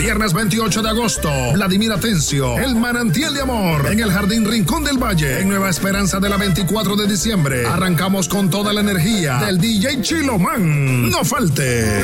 Viernes 28 de agosto, Vladimir Atencio, El Manantial de Amor, en el Jardín Rincón del Valle, en Nueva Esperanza de la 24 de diciembre. Arrancamos con toda la energía del DJ Chiloman. No falte.